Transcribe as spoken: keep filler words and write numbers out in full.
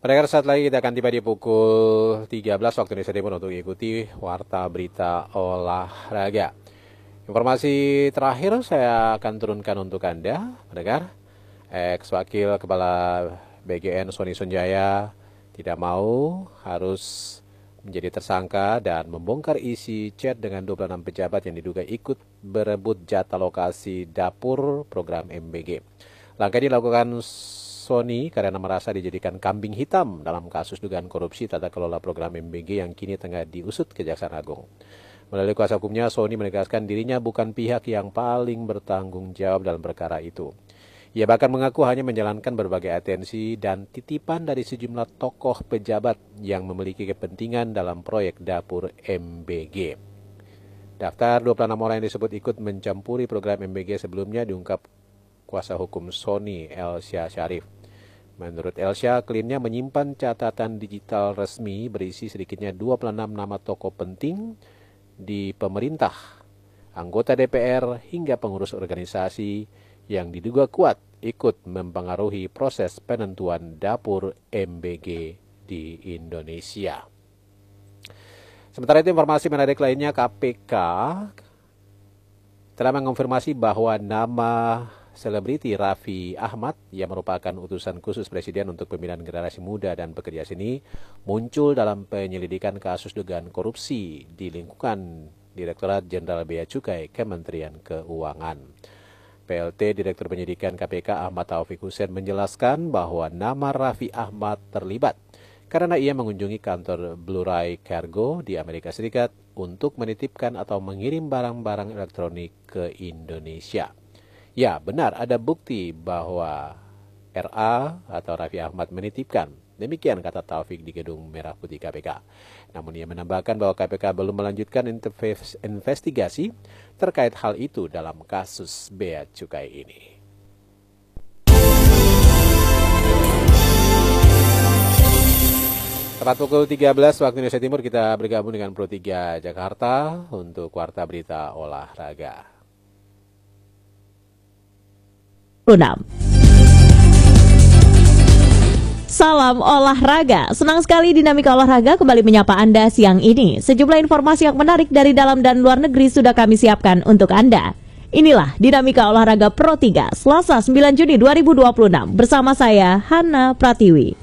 Pendengar, saat lagi kita akan tiba di pukul tiga belas waktu Indonesia Timur untuk ikuti Warta Berita Olahraga. Informasi terakhir saya akan turunkan untuk Anda, pendengar. Ex-wakil Kepala B G N Sony Sunjaya tidak mau harus menjadi tersangka dan membongkar isi chat dengan dua puluh enam pejabat yang diduga ikut berebut jatah lokasi dapur program M B G. Langkah ini dilakukan Sony karena merasa dijadikan kambing hitam dalam kasus dugaan korupsi tata kelola program M B G yang kini tengah diusut Kejaksaan Agung. Melalui kuasa hukumnya, Sony menegaskan dirinya bukan pihak yang paling bertanggung jawab dalam perkara itu. Ia bahkan mengaku hanya menjalankan berbagai atensi dan titipan dari sejumlah tokoh pejabat yang memiliki kepentingan dalam proyek dapur M B G. Daftar dua puluh enam orang yang disebut ikut mencampuri program M B G sebelumnya diungkap kuasa hukum Sony, Elsya Syarif. Menurut Elsya, kliennya menyimpan catatan digital resmi berisi sedikitnya dua puluh enam nama tokoh penting di pemerintah, anggota D P R hingga pengurus organisasi yang diduga kuat ikut mempengaruhi proses penentuan dapur M B G di Indonesia. Sementara itu, informasi menarik lainnya, K P K telah mengonfirmasi bahwa nama selebriti Raffi Ahmad yang merupakan utusan khusus Presiden untuk pembinaan generasi muda dan pekerja seni muncul dalam penyelidikan kasus dugaan korupsi di lingkungan Direktorat Jenderal Bea Cukai Kementerian Keuangan. P L T Direktur Penyidikan K P K Ahmad Taufik Hussein menjelaskan bahwa nama Raffi Ahmad terlibat karena ia mengunjungi kantor Blue Ray Cargo di Amerika Serikat untuk menitipkan atau mengirim barang-barang elektronik ke Indonesia. Ya, benar ada bukti bahwa R A atau Raffi Ahmad menitipkan. Demikian kata Taufik di Gedung Merah Putih K P K. Namun ia menambahkan bahwa K P K belum melanjutkan investigasi terkait hal itu dalam kasus Bea Cukai ini. Tepat pukul tiga belas waktu Indonesia Timur kita bergabung dengan Pro tiga Jakarta untuk Warta Berita Olahraga. Salam olahraga, senang sekali Dinamika Olahraga kembali menyapa Anda siang ini. Sejumlah informasi yang menarik dari dalam dan luar negeri sudah kami siapkan untuk Anda. Inilah Dinamika Olahraga Pro tiga, Selasa sembilan Juni dua ribu dua puluh enam, bersama saya Hana Pratiwi.